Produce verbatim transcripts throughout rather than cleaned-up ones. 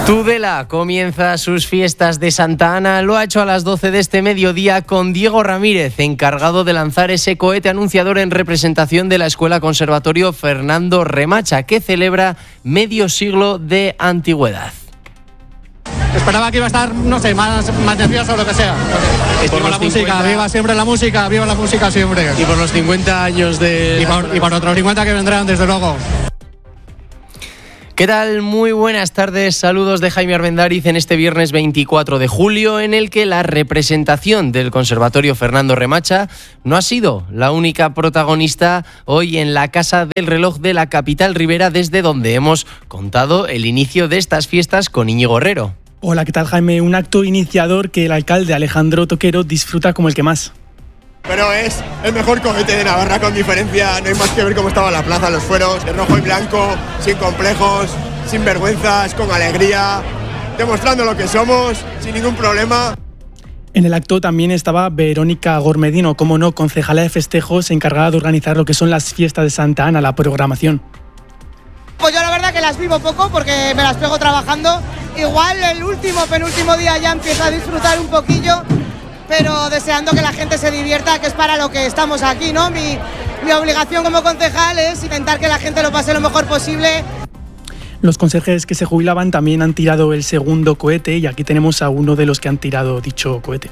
Tudela comienza sus fiestas de Santa Ana, lo ha hecho a las doce de este mediodía con Diego Ramírez, encargado de lanzar ese cohete anunciador en representación de la Escuela Conservatorio Fernando Remacha, que celebra medio siglo de antigüedad. Esperaba que iba a estar, no sé, más, más nervioso o lo que sea. Viva la música, cincuenta... viva siempre la música, viva la música siempre. Y por los cincuenta años de... Y por, y por otros cincuenta que vendrán, desde luego. ¿Qué tal? Muy buenas tardes, saludos de Jaime Armendáriz en este viernes veinticuatro de julio, en el que la representación del Conservatorio Fernando Remacha no ha sido la única protagonista hoy en la Casa del Reloj de la capital ribera, desde donde hemos contado el inicio de estas fiestas con Íñigo Herrero. Hola, ¿qué tal, Jaime? Un acto iniciador que el alcalde Alejandro Toquero disfruta como el que más. Pero es el mejor cohete de Navarra con diferencia, no hay más que ver cómo estaba la plaza, los fueros, de rojo y blanco, sin complejos, sin vergüenzas, con alegría, demostrando lo que somos, sin ningún problema. En el acto también estaba Verónica Gormedino, como no, concejala de festejos, encargada de organizar lo que son las fiestas de Santa Ana, la programación. Pues yo la verdad que las vivo poco porque me las pego trabajando, igual el último, penúltimo día ya empiezo a disfrutar un poquillo, pero deseando que la gente se divierta, que es para lo que estamos aquí, ¿no? Mi, mi obligación como concejal es intentar que la gente lo pase lo mejor posible. Los conserjes que se jubilaban también han tirado el segundo cohete y aquí tenemos a uno de los que han tirado dicho cohete.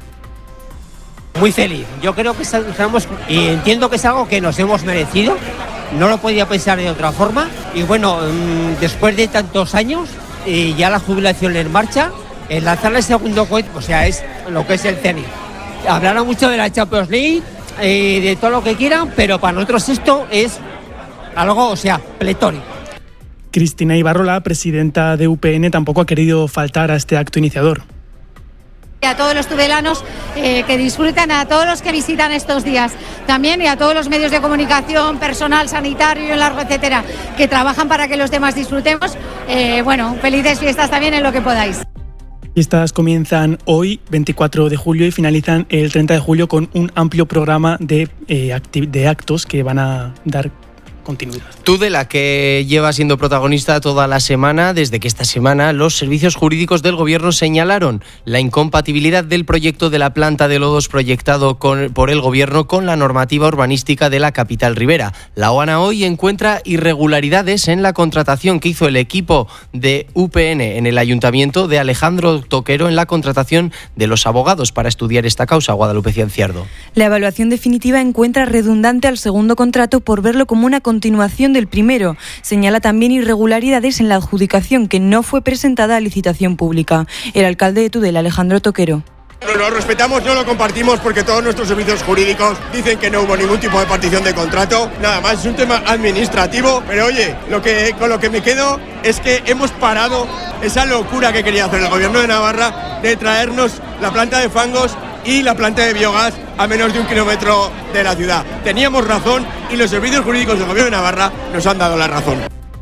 Muy feliz, yo creo que estamos, y entiendo que es algo que nos hemos merecido, no lo podía pensar de otra forma, y bueno, después de tantos años, y ya la jubilación en marcha, el lanzar el segundo cohete, o sea, es lo que es el cenit. Hablarán mucho de la Champions League, eh, de todo lo que quieran, pero para nosotros esto es algo, o sea, pletórico. Cristina Ibarrola, presidenta de U P N, tampoco ha querido faltar a este acto iniciador. A todos los tudelanos eh, que disfrutan, a todos los que visitan estos días también, y a todos los medios de comunicación, personal sanitario y un largo etcétera, que trabajan para que los demás disfrutemos. Eh, bueno, felices fiestas también en lo que podáis. Estas comienzan hoy, veinticuatro de julio, y finalizan el treinta de julio con un amplio programa de, eh, acti- de actos que van a dar continuidad. Tudela, que lleva siendo protagonista toda la semana, desde que esta semana los servicios jurídicos del Gobierno señalaron la incompatibilidad del proyecto de la planta de lodos proyectado con, por el Gobierno con la normativa urbanística de la capital ribera. La OANA hoy encuentra irregularidades en la contratación que hizo el equipo de U P N en el Ayuntamiento de Alejandro Toquero en la contratación de los abogados para estudiar esta causa. Guadalupe Cianciardo. La evaluación definitiva encuentra redundante al segundo contrato por verlo como una continuación del primero. Señala también irregularidades en la adjudicación, que no fue presentada a licitación pública. El alcalde de Tudela, Alejandro Toquero. Lo respetamos, no lo compartimos porque todos nuestros servicios jurídicos dicen que no hubo ningún tipo de partición de contrato. Nada más, es un tema administrativo, pero oye, lo que, con lo que me quedo es que hemos parado esa locura que quería hacer el Gobierno de Navarra de traernos la planta de fangos y la planta de biogás a menos de un kilómetro de la ciudad. Teníamos razón y los servicios jurídicos del Gobierno de Navarra nos han dado la razón.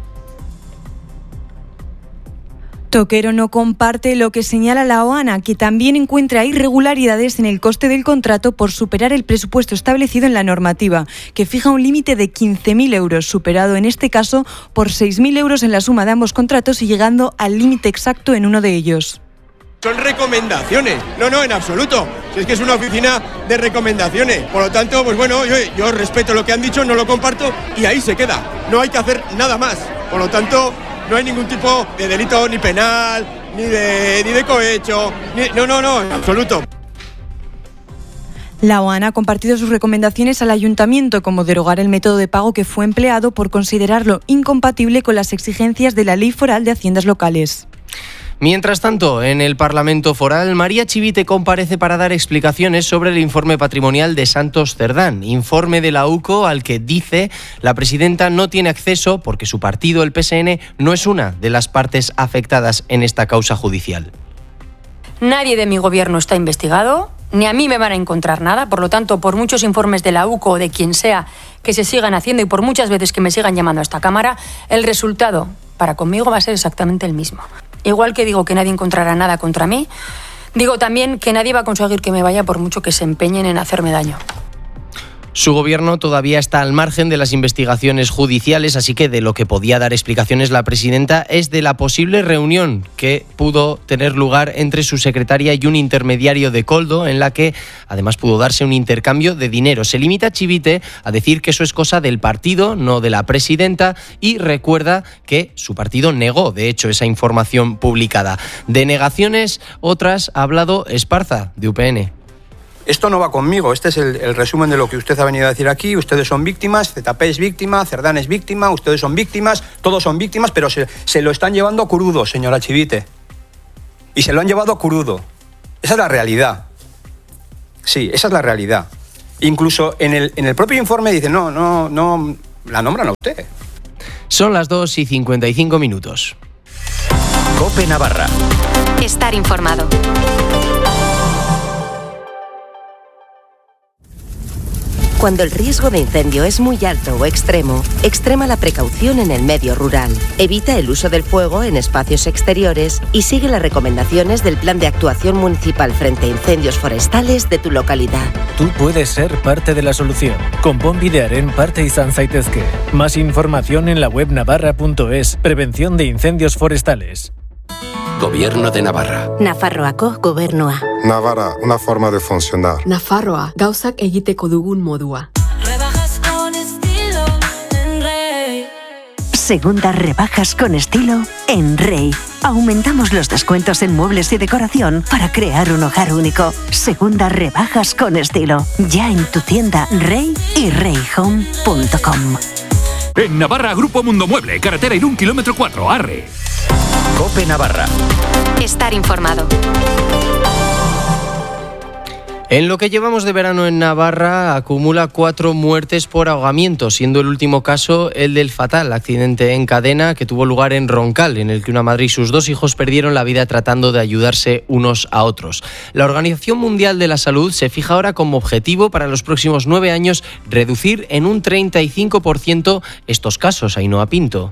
Toquero no comparte lo que señala la OANA, que también encuentra irregularidades en el coste del contrato por superar el presupuesto establecido en la normativa, que fija un límite de quince mil euros, superado en este caso por seis mil euros en la suma de ambos contratos y llegando al límite exacto en uno de ellos. Son recomendaciones, no, no, en absoluto. Si es que es una oficina de recomendaciones. Por lo tanto, pues bueno, yo, yo respeto lo que han dicho, no lo comparto y ahí se queda. No hay que hacer nada más. Por lo tanto, no hay ningún tipo de delito ni penal, ni de, ni de cohecho, ni, no, no, no, en absoluto. La OANA ha compartido sus recomendaciones al Ayuntamiento, como derogar el método de pago que fue empleado por considerarlo incompatible con las exigencias de la Ley Foral de Haciendas Locales. Mientras tanto, en el Parlamento Foral, María Chivite comparece para dar explicaciones sobre el informe patrimonial de Santos Cerdán, informe de la U C O al que dice la presidenta no tiene acceso porque su partido, el P S N, no es una de las partes afectadas en esta causa judicial. Nadie de mi gobierno está investigado, ni a mí me van a encontrar nada, por lo tanto, por muchos informes de la U C O o de quien sea que se sigan haciendo y por muchas veces que me sigan llamando a esta Cámara, el resultado para conmigo va a ser exactamente el mismo. Igual que digo que nadie encontrará nada contra mí, digo también que nadie va a conseguir que me vaya por mucho que se empeñen en hacerme daño. Su gobierno todavía está al margen de las investigaciones judiciales, así que de lo que podía dar explicaciones la presidenta es de la posible reunión que pudo tener lugar entre su secretaria y un intermediario de Koldo, en la que además pudo darse un intercambio de dinero. Se limita Chivite a decir que eso es cosa del partido, no de la presidenta, y recuerda que su partido negó, de hecho, esa información publicada. De negaciones, otras ha hablado Esparza, de U P N. Esto no va conmigo, este es el, el resumen de lo que usted ha venido a decir aquí. Ustedes son víctimas, Z P es víctima, Cerdán es víctima, ustedes son víctimas, todos son víctimas, pero se, se lo están llevando crudo, señora Chivite. Y se lo han llevado crudo. Esa es la realidad. Sí, esa es la realidad. Incluso en el, en el propio informe dice, no, no, no, la nombran a usted. Son las dos y cincuenta y cinco minutos. COPE Navarra. Estar informado. Cuando el riesgo de incendio es muy alto o extremo, extrema la precaución en el medio rural. Evita el uso del fuego en espacios exteriores y sigue las recomendaciones del Plan de Actuación Municipal frente a incendios forestales de tu localidad. Tú puedes ser parte de la solución. Konpon bidearen parte izan zaitezke. Más información en la web navarra punto es. Prevención de incendios forestales. Gobierno de Navarra. Nafarroako gobernua. Navarra, una forma de funcionar. Nafarroa, gauzak egiteko dugun modua. Rebajas con estilo en Rey. Segundas rebajas con estilo en Rey. Aumentamos los descuentos en muebles y decoración para crear un hogar único. Segundas rebajas con estilo. Ya en tu tienda Rey y rey home punto com. En Navarra, Grupo Mundo Mueble, carretera Irún, kilómetro cuatro, Arre. COPE Navarra. Estar informado. En lo que llevamos de verano en Navarra, acumula cuatro muertes por ahogamiento, siendo el último caso el del fatal accidente en cadena que tuvo lugar en Roncal, en el que una madre y sus dos hijos perdieron la vida tratando de ayudarse unos a otros. La Organización Mundial de la Salud se fija ahora como objetivo para los próximos nueve años reducir en un treinta y cinco por ciento estos casos. Ainhoa Pinto.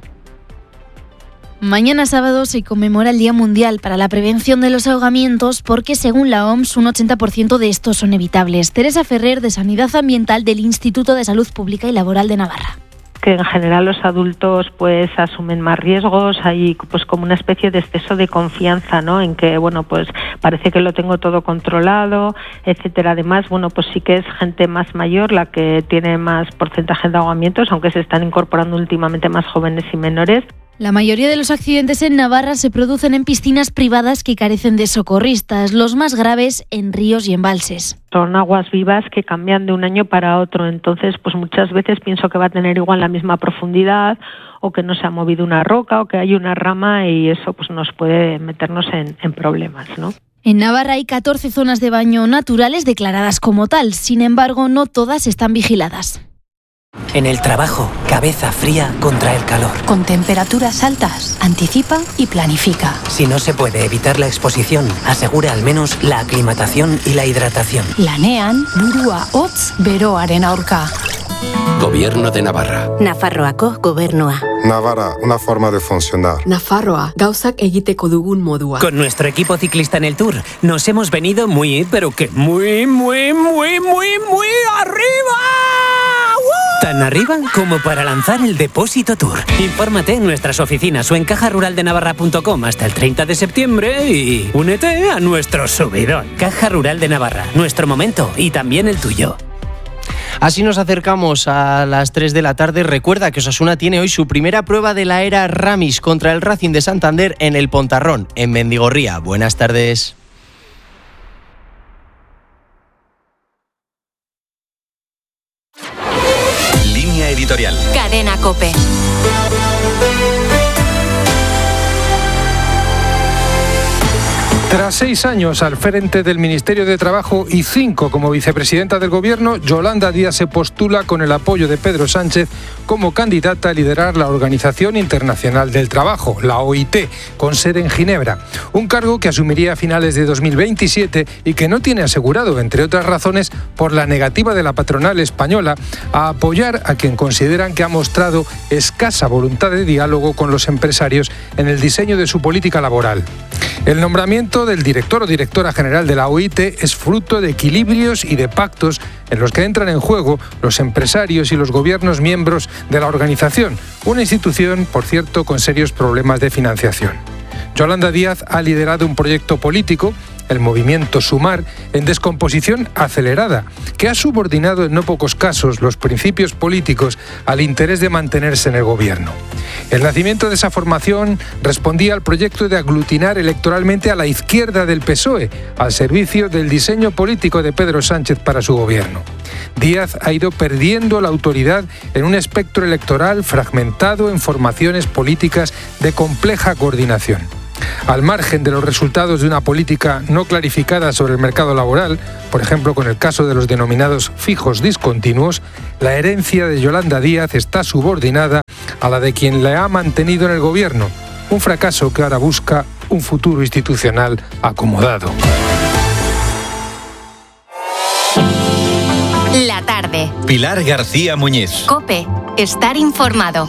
Mañana sábado se conmemora el Día Mundial para la Prevención de los Ahogamientos porque, según la O M S, un ochenta por ciento de estos son evitables. Teresa Ferrer, de Sanidad Ambiental del Instituto de Salud Pública y Laboral de Navarra. Que en general los adultos pues asumen más riesgos, hay pues como una especie de exceso de confianza, ¿no? En que bueno pues parece que lo tengo todo controlado, etcétera. Además, bueno pues sí que es gente más mayor la que tiene más porcentaje de ahogamientos, aunque se están incorporando últimamente más jóvenes y menores. La mayoría de los accidentes en Navarra se producen en piscinas privadas que carecen de socorristas, los más graves en ríos y embalses. Son aguas vivas que cambian de un año para otro, entonces pues muchas veces pienso que va a tener igual la misma profundidad o que no se ha movido una roca o que hay una rama y eso pues nos puede meternos en, en problemas, ¿no? En Navarra hay catorce zonas de baño naturales declaradas como tal, sin embargo no todas están vigiladas. En el trabajo, cabeza fría contra el calor. Con temperaturas altas, anticipa y planifica. Si no se puede evitar la exposición, asegura al menos la aclimatación y la hidratación. Lanean, burua hotz beroaren aurka. Gobierno de Navarra. Nafarroako gobernua. Navarra, una forma de funcionar. Nafarroa, gauzak egiteko dugun modua. Con nuestro equipo ciclista en el Tour, nos hemos venido muy, pero que muy, muy, muy, muy, muy arriba. Tan arriba como para lanzar el Depósito Tour. Infórmate en nuestras oficinas o en caja rural de navarra punto com hasta el treinta de septiembre y únete a nuestro subidón. Caja Rural de Navarra, nuestro momento y también el tuyo. Así nos acercamos a las tres de la tarde. Recuerda que Osasuna tiene hoy su primera prueba de la era Ramis contra el Racing de Santander en el Pontarrón, en Mendigorría. Buenas tardes. Línea editorial. Cadena COPE. Tras seis años al frente del Ministerio de Trabajo y cinco como vicepresidenta del Gobierno, Yolanda Díaz se postula con el apoyo de Pedro Sánchez como candidata a liderar la Organización Internacional del Trabajo, la O I T, con sede en Ginebra. Un cargo que asumiría a finales de dos mil veintisiete y que no tiene asegurado, entre otras razones, por la negativa de la patronal española a apoyar a quien consideran que ha mostrado escasa voluntad de diálogo con los empresarios en el diseño de su política laboral. El nombramiento del director o directora general de la O I T es fruto de equilibrios y de pactos en los que entran en juego los empresarios y los gobiernos miembros de la organización, una institución, por cierto, con serios problemas de financiación. Yolanda Díaz ha liderado un proyecto político, el movimiento Sumar, en descomposición acelerada, que ha subordinado en no pocos casos los principios políticos al interés de mantenerse en el gobierno. El nacimiento de esa formación respondía al proyecto de aglutinar electoralmente a la izquierda del P S O E, al servicio del diseño político de Pedro Sánchez para su gobierno. Díaz ha ido perdiendo la autoridad en un espectro electoral fragmentado en formaciones políticas de compleja coordinación. Al margen de los resultados de una política no clarificada sobre el mercado laboral, por ejemplo con el caso de los denominados fijos discontinuos, la herencia de Yolanda Díaz está subordinada a la de quien la ha mantenido en el gobierno, un fracaso que ahora busca un futuro institucional acomodado. La tarde. Pilar García Muñiz. COPE. Estar informado.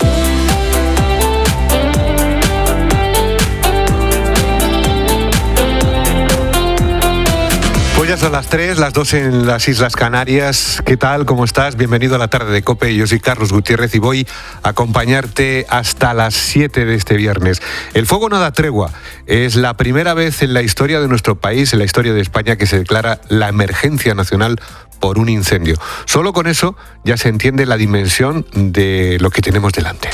Pues ya son las tres, las dos en las Islas Canarias. ¿Qué tal? ¿Cómo estás? Bienvenido a la tarde de COPE. Yo soy Carlos Gutiérrez y voy a acompañarte hasta las siete de este viernes. El fuego no da tregua. Es la primera vez en la historia de nuestro país, en la historia de España, que se declara la emergencia nacional por un incendio. Solo con eso ya se entiende la dimensión de lo que tenemos delante.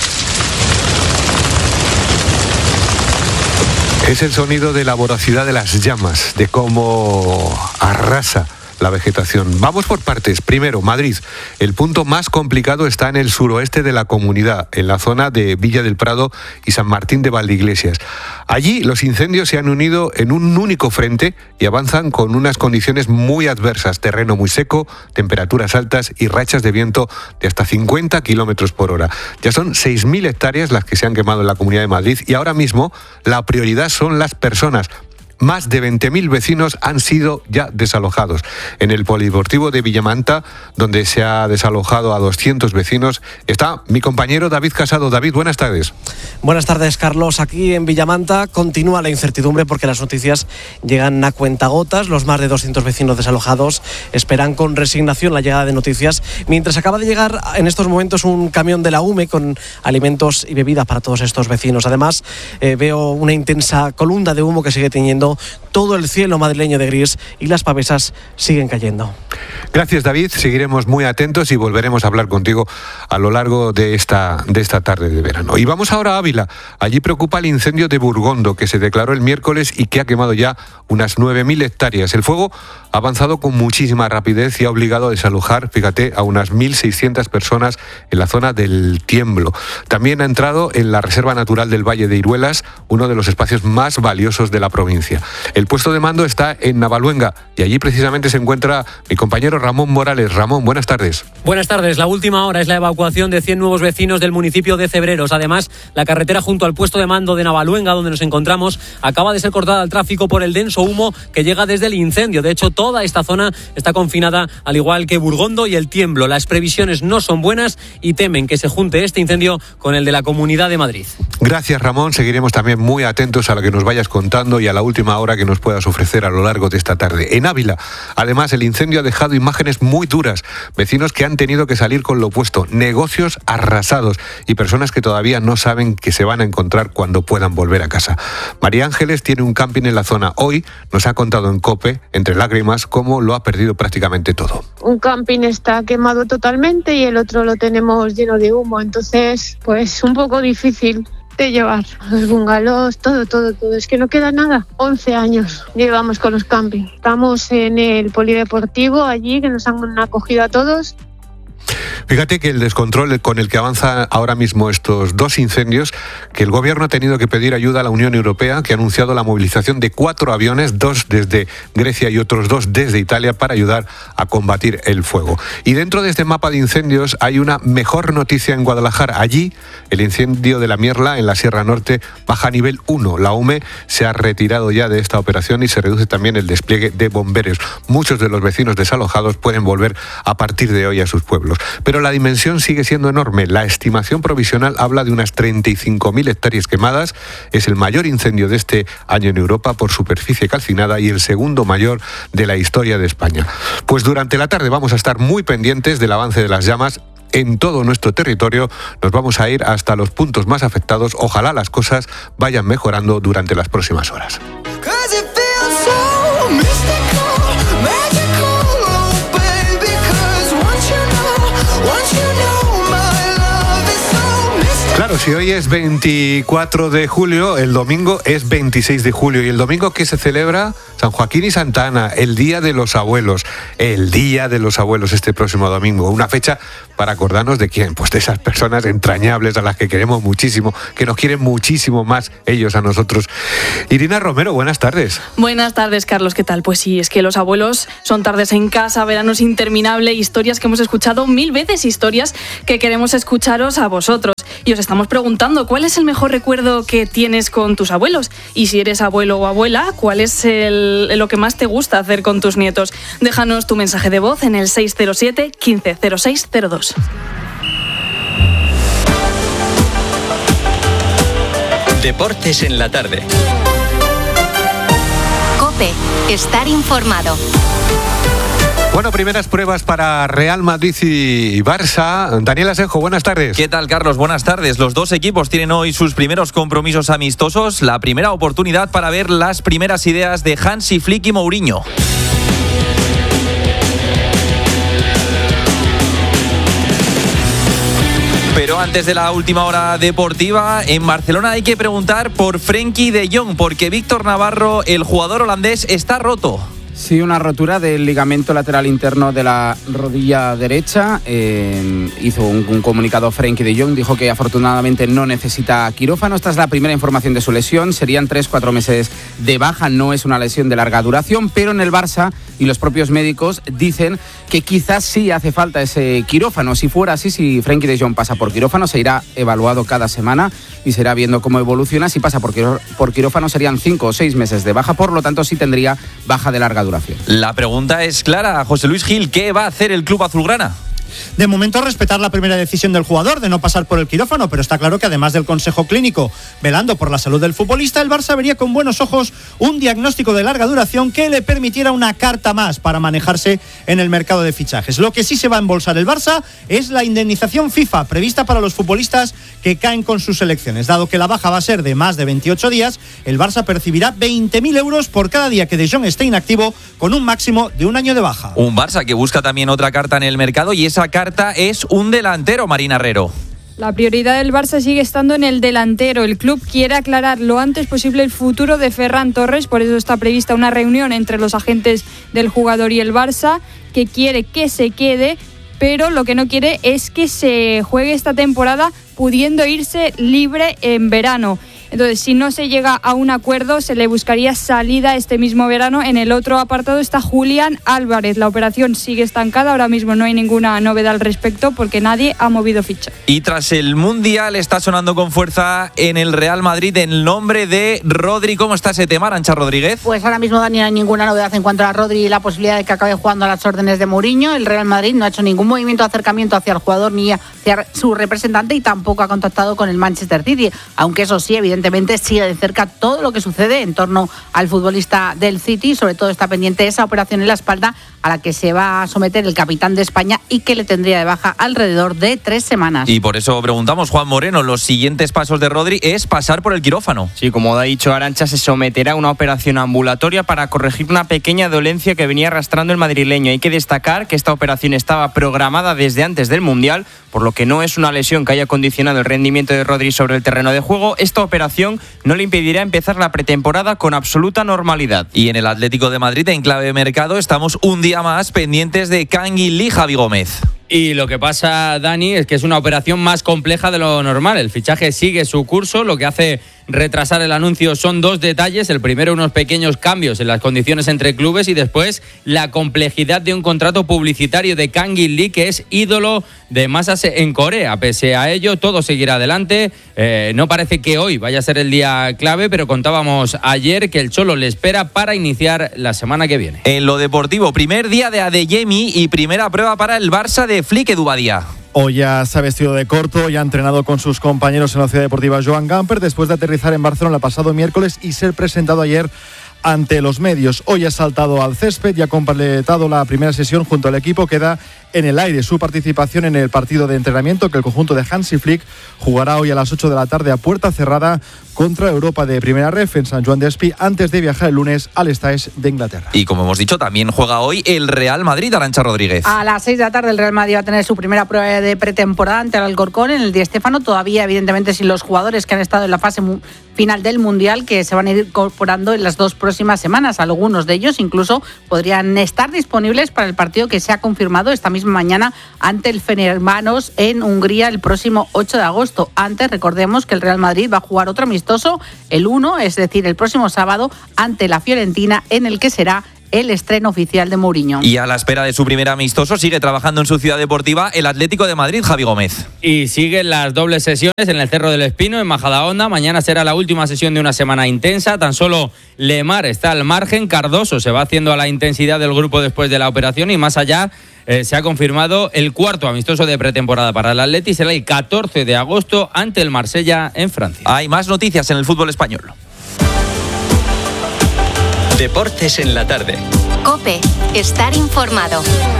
Es el sonido de la voracidad de las llamas, de cómo arrasa la vegetación. Vamos por partes. Primero, Madrid. El punto más complicado está en el suroeste de la comunidad, en la zona de Villa del Prado y San Martín de Valdeiglesias. Allí los incendios se han unido en un único frente y avanzan con unas condiciones muy adversas. Terreno muy seco, temperaturas altas y rachas de viento de hasta cincuenta kilómetros por hora. Ya son seis mil hectáreas las que se han quemado en la Comunidad de Madrid y ahora mismo la prioridad son las personas. Más de veinte mil vecinos han sido ya desalojados. En el polideportivo de Villamanta, donde se ha desalojado a doscientos vecinos, está mi compañero David Casado. David, buenas tardes. Buenas tardes, Carlos. Aquí en Villamanta continúa la incertidumbre porque las noticias llegan a cuentagotas. Los más de doscientos vecinos desalojados esperan con resignación la llegada de noticias, mientras acaba de llegar en estos momentos un camión de la U M E con alimentos y bebidas para todos estos vecinos. Además, eh, veo una intensa columna de humo que sigue teñiendo todo el cielo madrileño de gris y las pavesas siguen cayendo. Gracias, David. Seguiremos muy atentos y volveremos a hablar contigo a lo largo de esta, de esta tarde de verano. Y vamos ahora a Ávila. Allí preocupa el incendio de Burgondo, que se declaró el miércoles y que ha quemado ya unas nueve mil hectáreas. El fuego ha avanzado con muchísima rapidez y ha obligado a desalojar, fíjate, a unas mil seiscientas personas en la zona del Tiemblo. También ha entrado en la Reserva Natural del Valle de Iruelas, uno de los espacios más valiosos de la provincia. El puesto de mando está en Navaluenga y allí precisamente se encuentra mi compañero Ramón Morales. Ramón, buenas tardes. Buenas tardes. La última hora es la evacuación de cien nuevos vecinos del municipio de Cebreros. Además, la carretera junto al puesto de mando de Navaluenga, donde nos encontramos, acaba de ser cortada al tráfico por el denso humo que llega desde el incendio. De hecho, toda esta zona está confinada, al igual que Burgondo y el Tiemblo. Las previsiones no son buenas y temen que se junte este incendio con el de la Comunidad de Madrid. Gracias, Ramón. Seguiremos también muy atentos a lo que nos vayas contando y a la última hora que nos puedas ofrecer a lo largo de esta tarde. En Ávila, además, el incendio ha dejado imágenes muy duras. Vecinos que han tenido que salir con lo opuesto, negocios arrasados y personas que todavía no saben que se van a encontrar cuando puedan volver a casa. María Ángeles tiene un camping en la zona. Hoy nos ha contado en COPE, entre lágrimas, cómo lo ha perdido prácticamente todo. Un camping está quemado totalmente y el otro lo tenemos lleno de humo, entonces pues un poco difícil de llevar. Los bungalows, todo, todo, todo. Es que no queda nada. once años llevamos con los campings. Estamos en el polideportivo allí, que nos han acogido a todos. Fíjate que el descontrol con el que avanzan ahora mismo estos dos incendios, que el gobierno ha tenido que pedir ayuda a la Unión Europea, que ha anunciado la movilización de cuatro aviones, dos desde Grecia y otros dos desde Italia, para ayudar a combatir el fuego. Y dentro de este mapa de incendios hay una mejor noticia en Guadalajara. Allí, el incendio de la Mierla, en la Sierra Norte, baja a nivel uno. La U M E se ha retirado ya de esta operación y se reduce también el despliegue de bomberos. Muchos de los vecinos desalojados pueden volver a partir de hoy a sus pueblos. Pero pero la dimensión sigue siendo enorme. La estimación provisional habla de unas treinta y cinco mil hectáreas quemadas. Es el mayor incendio de este año en Europa por superficie calcinada y el segundo mayor de la historia de España. Pues durante la tarde vamos a estar muy pendientes del avance de las llamas en todo nuestro territorio. Nos vamos a ir hasta los puntos más afectados. Ojalá las cosas vayan mejorando durante las próximas horas. Claro, si hoy es veinticuatro de julio, el domingo es veintiséis de julio. ¿Y el domingo qué se celebra? San Joaquín y Santa Ana, el Día de los Abuelos. El Día de los Abuelos este próximo domingo. Una fecha para acordarnos de quién, pues de esas personas entrañables a las que queremos muchísimo, que nos quieren muchísimo más ellos a nosotros. Irina Romero, buenas tardes. Buenas tardes, Carlos, ¿qué tal? Pues sí, es que los abuelos son tardes en casa, veranos interminables, historias que hemos escuchado mil veces, historias que queremos escucharos a vosotros. Y os estamos preguntando, ¿cuál es el mejor recuerdo que tienes con tus abuelos? Y si eres abuelo o abuela, ¿cuál es el, lo que más te gusta hacer con tus nietos? Déjanos tu mensaje de voz en el seis cero siete, quince cero seis cero dos. Deportes en la tarde. COPE, estar informado. Bueno, primeras pruebas para Real Madrid y Barça. Daniel Asenjo, buenas tardes. ¿Qué tal, Carlos? Buenas tardes. Los dos equipos tienen hoy sus primeros compromisos amistosos, la primera oportunidad para ver las primeras ideas de Hansi Flick y Mourinho. Pero antes de la última hora deportiva, en Barcelona hay que preguntar por Frenkie de Jong, porque Víctor Navarro, el jugador holandés, está roto. Sí, una rotura del ligamento lateral interno de la rodilla derecha. Eh, hizo un, un comunicado Frenkie de Jong, dijo que afortunadamente no necesita quirófano. Esta es la primera información de su lesión. Serían tres, cuatro meses de baja. No es una lesión de larga duración, pero en el Barça y los propios médicos dicen que quizás sí hace falta ese quirófano. Si fuera así, si Frenkie de Jong pasa por quirófano, se irá evaluado cada semana y se irá viendo cómo evoluciona. Si pasa por, quiró, por quirófano, serían cinco o seis meses de baja. Por lo tanto, sí tendría baja de larga duración. La pregunta es clara, José Luis Gil, ¿qué va a hacer el club azulgrana? De momento respetar la primera decisión del jugador de no pasar por el quirófano, pero está claro que además del consejo clínico velando por la salud del futbolista, el Barça vería con buenos ojos un diagnóstico de larga duración que le permitiera una carta más para manejarse en el mercado de fichajes. Lo que sí se va a embolsar el Barça es la indemnización FIFA prevista para los futbolistas que caen con sus selecciones. Dado que la baja va a ser de más de veintiocho días, el Barça percibirá veinte mil euros por cada día que De Jong esté inactivo, con un máximo de un año de baja. Un Barça que busca también otra carta en el mercado, y esa carta es un delantero, Marina Herrero. La prioridad del Barça sigue estando en el delantero. El club quiere aclarar lo antes posible el futuro de Ferran Torres, por eso está prevista una reunión entre los agentes del jugador y el Barça, que quiere que se quede, pero lo que no quiere es que se juegue esta temporada pudiendo irse libre en verano. Entonces, si no se llega a un acuerdo, se le buscaría salida este mismo verano. En el otro apartado está Julián Álvarez. La operación sigue estancada. Ahora mismo no hay ninguna novedad al respecto porque nadie ha movido ficha. Y tras el Mundial está sonando con fuerza en el Real Madrid el nombre de Rodri. ¿Cómo está ese tema, Arantxa Rodríguez? Pues ahora mismo, Dani, no hay ninguna novedad en cuanto a Rodri y la posibilidad de que acabe jugando a las órdenes de Mourinho. El Real Madrid no ha hecho ningún movimiento de acercamiento hacia el jugador ni hacia su representante y tampoco ha contactado con el Manchester City. Aunque eso sí, evidentemente, sigue de cerca todo lo que sucede en torno al futbolista del City. Sobre todo está pendiente esa operación en la espalda a la que se va a someter el capitán de España y que le tendría de baja alrededor de tres semanas. Y por eso preguntamos, Juan Moreno, los siguientes pasos de Rodri es pasar por el quirófano. Sí, como ha dicho Arantxa, se someterá a una operación ambulatoria para corregir una pequeña dolencia que venía arrastrando el madrileño. Hay que destacar que esta operación estaba programada desde antes del Mundial, por lo que no es una lesión que haya condicionado el rendimiento de Rodri sobre el terreno de juego. Esta operación no le impedirá empezar la pretemporada con absoluta normalidad. Y en el Atlético de Madrid, en clave de mercado, estamos un día más pendientes de Kangin Lee, Javi Gómez. Y lo que pasa, Dani, es que es una operación más compleja de lo normal. El fichaje sigue su curso, lo que hace retrasar el anuncio son dos detalles. El primero, unos pequeños cambios en las condiciones entre clubes, y después la complejidad de un contrato publicitario de Kangin Lee, que es ídolo de masas en Corea. Pese a ello, todo seguirá adelante. Eh, no parece que hoy vaya a ser el día clave, pero contábamos ayer que el Cholo le espera para iniciar la semana que viene. En lo deportivo, primer día de Adeyemi y primera prueba para el Barça de Flick, Edu Badía. Hoy ya se ha vestido de corto y ha entrenado con sus compañeros en la Ciudad Deportiva Joan Gamper después de aterrizar en Barcelona el pasado miércoles y ser presentado ayer ante los medios. Hoy ha saltado al césped y ha completado la primera sesión junto al equipo. Queda en el aire su participación en el partido de entrenamiento que el conjunto de Hansi Flick jugará hoy a las ocho de la tarde a puerta cerrada contra Europa de Primera Ref en San Joan d'Espí antes de viajar el lunes al Estaes de Inglaterra. Y como hemos dicho, también juega hoy el Real Madrid, Arantxa Rodríguez. A las seis de la tarde el Real Madrid va a tener su primera prueba de pretemporada ante el Alcorcón en el Di Stéfano, todavía evidentemente sin los jugadores que han estado en la fase mu- final del Mundial, que se van a ir incorporando en las dos próximas semanas. Algunos de ellos incluso podrían estar disponibles para el partido que se ha confirmado esta misma mañana ante el Fenerbahçe en Hungría el próximo ocho de agosto. Antes, recordemos que el Real Madrid va a jugar otro amistoso el uno, es decir, el próximo sábado ante la Fiorentina, en el que será el estreno oficial de Mourinho. Y a la espera de su primer amistoso sigue trabajando en su ciudad deportiva el Atlético de Madrid, Javi Gómez. Y siguen las dobles sesiones en el Cerro del Espino, en Majadahonda. Mañana será la última sesión de una semana intensa. Tan solo Lemar está al margen. Cardoso se va haciendo a la intensidad del grupo después de la operación y más allá eh, se ha confirmado el cuarto amistoso de pretemporada para el Atleti. Será el catorce de agosto ante el Marsella en Francia. Hay más noticias en el fútbol español. Deportes en la tarde. COPE. Estar informado.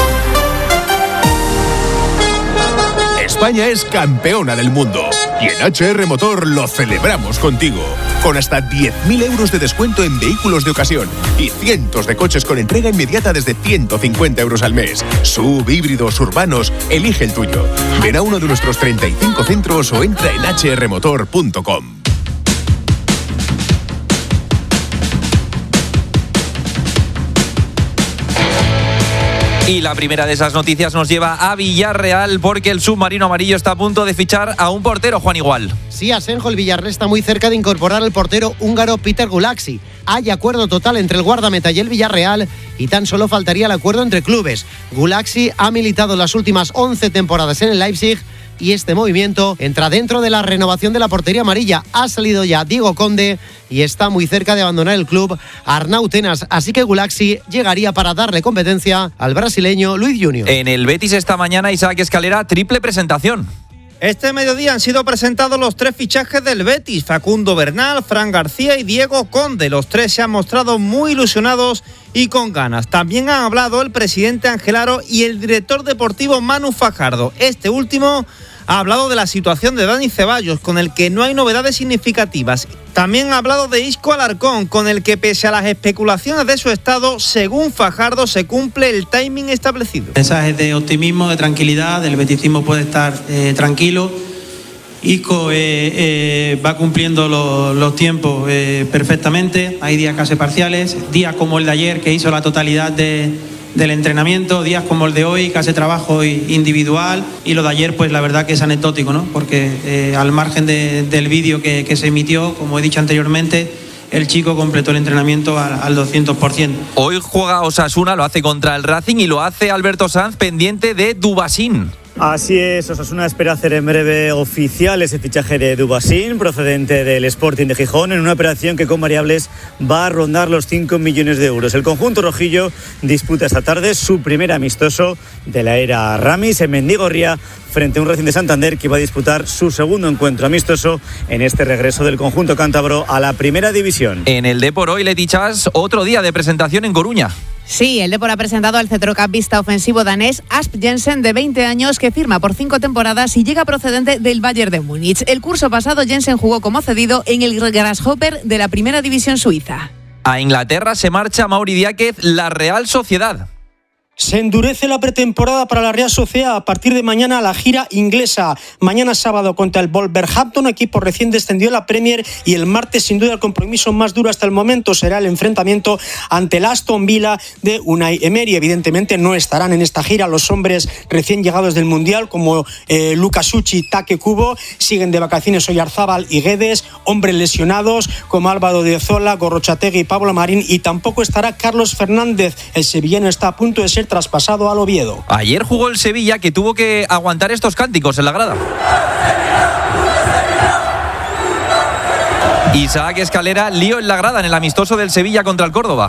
España es campeona del mundo y en H R Motor lo celebramos contigo. Con hasta diez mil euros de descuento en vehículos de ocasión y cientos de coches con entrega inmediata desde ciento cincuenta euros al mes. Sub, híbridos, urbanos, elige el tuyo. Ven a uno de nuestros treinta y cinco centros o entra en h r motor punto com. Y la primera de esas noticias nos lleva a Villarreal porque el submarino amarillo está a punto de fichar a un portero, Juan Igual. Sí, Asenjo, el Villarreal está muy cerca de incorporar al portero húngaro Peter Gulaxi. Hay acuerdo total entre el guardameta y el Villarreal y tan solo faltaría el acuerdo entre clubes. Gulaxi ha militado las últimas once temporadas en el Leipzig y este movimiento entra dentro de la renovación de la portería amarilla. Ha salido ya Diego Conde y está muy cerca de abandonar el club Arnau Tenas, así que Gulaxi llegaría para darle competencia al brasileño Luis Junior. En el Betis esta mañana, Isaac Escalera, triple presentación. Este mediodía han sido presentados los tres fichajes del Betis: Facundo Bernal, Fran García y Diego Conde. Los tres se han mostrado muy ilusionados y con ganas. También han hablado el presidente Ángel Aro y el director deportivo Manu Fajardo. Este último ha hablado de la situación de Dani Ceballos, con el que no hay novedades significativas. También ha hablado de Isco Alarcón, con el que pese a las especulaciones de su estado, según Fajardo se cumple el timing establecido. Mensajes de optimismo, de tranquilidad, el beticismo puede estar eh, tranquilo. Isco eh, eh, va cumpliendo lo, los tiempos eh, perfectamente. Hay días casi parciales, días como el de ayer que hizo la totalidad de, del entrenamiento, días como el de hoy que hace trabajo individual, y lo de ayer pues la verdad que es anecdótico, ¿no? Porque eh, al margen de, del vídeo que, que se emitió, como he dicho anteriormente, el chico completó el entrenamiento al, al doscientos por ciento. Hoy juega Osasuna, lo hace contra el Racing y lo hace Alberto Sanz pendiente de Dubasín. Así es, Osasuna espera hacer en breve oficial ese fichaje de Dubasín, procedente del Sporting de Gijón, en una operación que con variables va a rondar los cinco millones de euros. El conjunto rojillo disputa esta tarde su primer amistoso de la era Ramis en Mendigorría, frente a un Racing de Santander que va a disputar su segundo encuentro amistoso en este regreso del conjunto cántabro a la primera división. En el Depor hoy, Leti Chas, otro día de presentación en Coruña. Sí, el Depor ha presentado al centrocampista ofensivo danés Asp Jensen, de veinte años, que firma por cinco temporadas y llega procedente del Bayern de Múnich. El curso pasado Jensen jugó como cedido en el Grasshopper de la primera división suiza. A Inglaterra se marcha Mauri Diáquez, la Real Sociedad. Se endurece la pretemporada para la Real Sociedad. A partir de mañana la gira inglesa. Mañana sábado contra el Wolverhampton, equipo recién descendido a la Premier, y el martes sin duda el compromiso más duro hasta el momento será el enfrentamiento ante el Aston Villa de Unai Emery. Evidentemente no estarán en esta gira los hombres recién llegados del Mundial como eh, Lucas Uchi, Take Kubo. Siguen de vacaciones Oyarzábal y Guedes, hombres lesionados como Álvaro de Zola, Gorrochategui y Pablo Marín, y tampoco estará Carlos Fernández. El sevillano está a punto de ser traspasado al Oviedo. Ayer jugó el Sevilla, que tuvo que aguantar estos cánticos en la grada. Isaac Escalera, lío en la grada en el amistoso del Sevilla contra el Córdoba.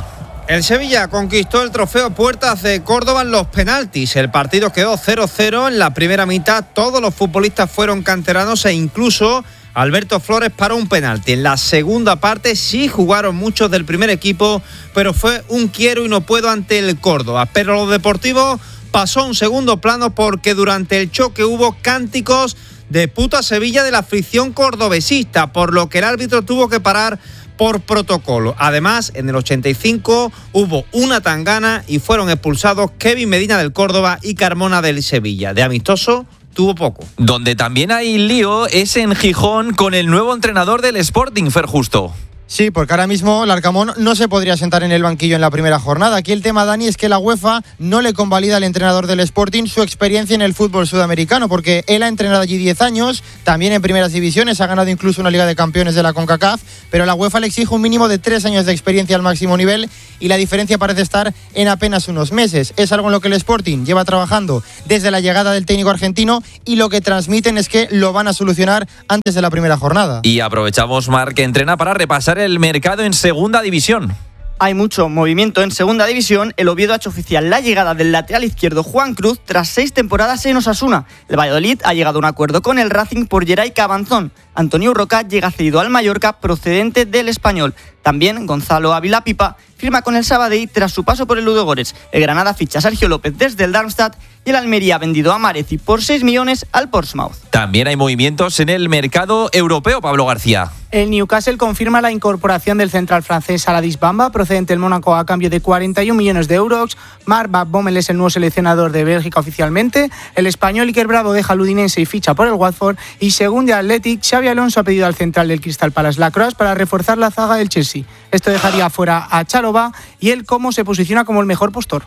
El Sevilla conquistó el trofeo Puertas de Córdoba en los penaltis. El partido quedó cero cero. En la primera mitad todos los futbolistas fueron canteranos e incluso Alberto Flores paró un penalti. En la segunda parte sí jugaron muchos del primer equipo, pero fue un quiero y no puedo ante el Córdoba. Pero lo deportivo pasó a un segundo plano porque durante el choque hubo cánticos de puta Sevilla de la afición cordobesista, por lo que el árbitro tuvo que parar por protocolo. Además, en el ochenta y cinco hubo una tangana y fueron expulsados Kevin Medina del Córdoba y Carmona del Sevilla. De amistoso tuvo poco. Donde también hay lío es en Gijón con el nuevo entrenador del Sporting, Fer Justo. Sí, porque ahora mismo Larcamón no se podría sentar en el banquillo en la primera jornada. Aquí el tema, Dani, es que la UEFA no le convalida al entrenador del Sporting su experiencia en el fútbol sudamericano, porque él ha entrenado allí diez años, también en primeras divisiones, ha ganado incluso una Liga de Campeones de la CONCACAF, pero la UEFA le exige un mínimo de tres años de experiencia al máximo nivel y la diferencia parece estar en apenas unos meses. Es algo en lo que el Sporting lleva trabajando desde la llegada del técnico argentino y lo que transmiten es que lo van a solucionar antes de la primera jornada. Y aprovechamos, Marc, que entrena para repasar el mercado en segunda división. Hay mucho movimiento en segunda división. El Oviedo ha hecho oficial la llegada del lateral izquierdo Juan Cruz tras seis temporadas en Osasuna. El Valladolid ha llegado a un acuerdo con el Racing por Geray Cabanzón. Antonio Roca llega cedido al Mallorca procedente del Español. También Gonzalo Ávila Pipa firma con el Sabadell tras su paso por el Ludogorets. El Granada ficha a Sergio López desde el Darmstadt y el Almería ha vendido a Mareci por seis millones al Portsmouth. También hay movimientos en el mercado europeo, Pablo García. El Newcastle confirma la incorporación del central francés Aladis Bamba, procedente del Mónaco a cambio de cuarenta y un millones de euros. Marc Van Bommel es el nuevo seleccionador de Bélgica oficialmente. El español Iker Bravo deja al Udinese y ficha por el Watford. Y según The Athletic, Xabi Alonso ha pedido al central del Crystal Palace Lacrosse para reforzar la zaga del Chelsea. Esto dejaría fuera a Chalobah y él como se posiciona como el mejor postor.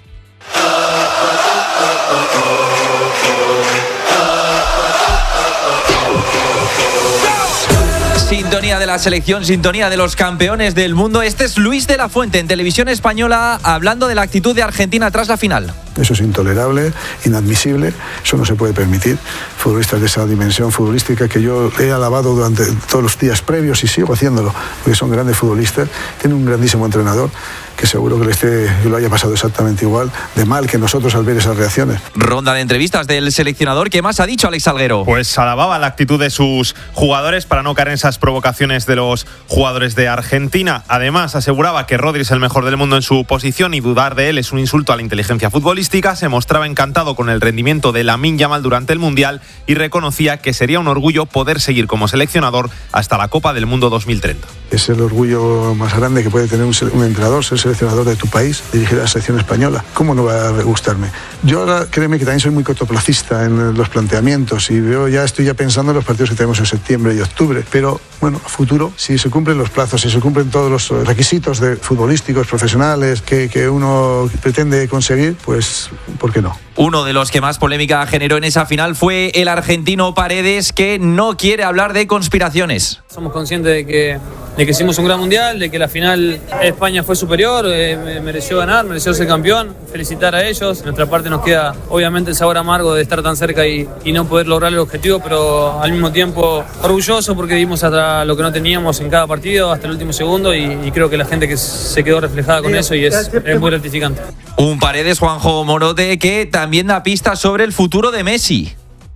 Sintonía de la selección, sintonía de los campeones del mundo. Este es Luis de la Fuente en Televisión Española hablando de la actitud de Argentina tras la final. Eso es intolerable, inadmisible, eso no se puede permitir. Futbolistas de esa dimensión futbolística que yo he alabado durante todos los días previos y sigo haciéndolo, porque son grandes futbolistas, tienen un grandísimo entrenador que seguro que le esté, que lo haya pasado exactamente igual de mal que nosotros al ver esas reacciones. Ronda de entrevistas del seleccionador. ¿Qué más ha dicho Alex Salguero? Pues alababa la actitud de sus jugadores para no caer en esas provocaciones de los jugadores de Argentina. Además, aseguraba que Rodri es el mejor del mundo en su posición y dudar de él es un insulto a la inteligencia futbolística. Se mostraba encantado con el rendimiento de Lamine Yamal durante el Mundial y reconocía que sería un orgullo poder seguir como seleccionador hasta la Copa del Mundo dos mil treinta. Es el orgullo más grande que puede tener un, un entrenador, ser seleccionador de tu país, dirigir a la selección española. ¿Cómo no va a gustarme? Yo ahora, créeme que también soy muy cortoplacista en los planteamientos y veo ya, estoy ya pensando en los partidos que tenemos en septiembre y octubre. Pero, bueno, a futuro, si se cumplen los plazos, si se cumplen todos los requisitos de futbolísticos, profesionales que, que uno pretende conseguir, pues, ¿por qué no? Uno de los que más polémica generó en esa final fue el argentino Paredes, que no quiere hablar de conspiraciones. Somos conscientes de que, de que hicimos un gran mundial, de que la final España fue superior, eh, mereció ganar, mereció ser campeón, felicitar a ellos. De nuestra parte nos queda obviamente el sabor amargo de estar tan cerca y, y no poder lograr el objetivo, pero al mismo tiempo orgulloso porque dimos hasta lo que no teníamos en cada partido, hasta el último segundo, y, y creo que la gente que se quedó reflejada con eso y es, es muy gratificante. Un Paredes, Juanjo Morote, que también da pistas sobre el futuro de Messi.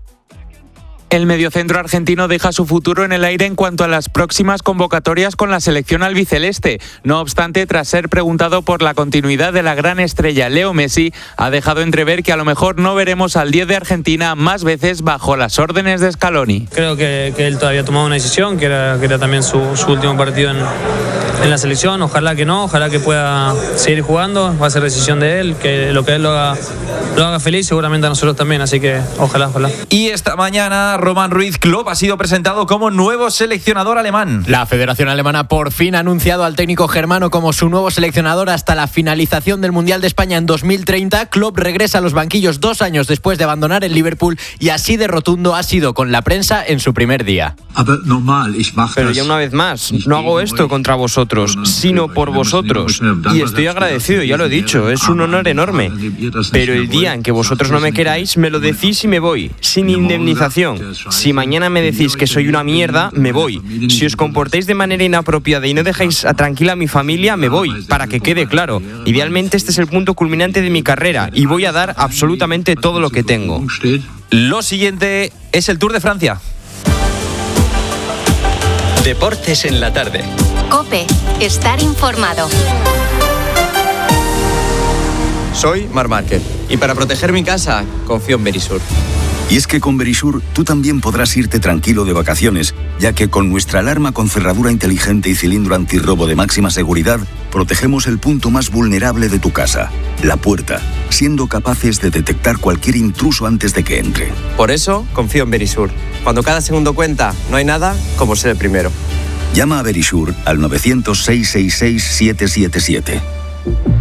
El mediocentro argentino deja su futuro en el aire en cuanto a las próximas convocatorias con la selección albiceleste. No obstante, tras ser preguntado por la continuidad de la gran estrella Leo Messi, ha dejado entrever que a lo mejor no veremos al diez de Argentina más veces bajo las órdenes de Scaloni. Creo que, que él todavía ha tomado una decisión, que era, que era también su, su último partido en, en la selección. Ojalá que no, ojalá que pueda seguir jugando. Va a ser decisión de él, que lo que él lo haga, lo haga feliz, seguramente a nosotros también. Así que ojalá, ojalá. Y esta mañana Roman Ruiz Klopp ha sido presentado como nuevo seleccionador alemán. La Federación Alemana por fin ha anunciado al técnico germano como su nuevo seleccionador hasta la finalización del Mundial de España en dos mil treinta. Klopp regresa a los banquillos dos años después de abandonar el Liverpool y así de rotundo ha sido con la prensa en su primer día. Pero ya una vez más, no hago esto contra vosotros. nosotros, sino por vosotros. Y estoy agradecido, ya lo he dicho, es un honor enorme. Pero el día en que vosotros no me queráis, me lo decís y me voy, sin indemnización. Si mañana me decís que soy una mierda, me voy. Si os comportáis de manera inapropiada y no dejáis a tranquila a mi familia, me voy, para que quede claro. Idealmente este es el punto culminante de mi carrera y voy a dar absolutamente todo lo que tengo. Lo siguiente es el Tour de Francia. Deportes en la tarde. COPE. Estar informado. Soy Marc Márquez y para proteger mi casa confío en Verisur. Y es que con Verisur tú también podrás irte tranquilo de vacaciones, ya que con nuestra alarma con cerradura inteligente y cilindro antirrobo de máxima seguridad, protegemos el punto más vulnerable de tu casa, la puerta, siendo capaces de detectar cualquier intruso antes de que entre. Por eso confío en Verisur. Cuando cada segundo cuenta, no hay nada como ser el primero. Llama a Verisur al novecientos, seiscientos sesenta y seis, siete siete siete.